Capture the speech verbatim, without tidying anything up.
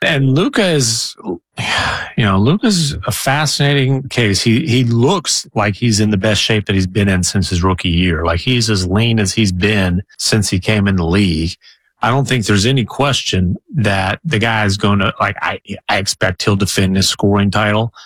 And Luka is, you know, Luka's a fascinating case. He he looks like he's in the best shape that he's been in since his rookie year. Like he's as lean as he's been since he came in the league. I don't think there's any question that the guy is going to, like, I, I expect he'll defend his scoring title.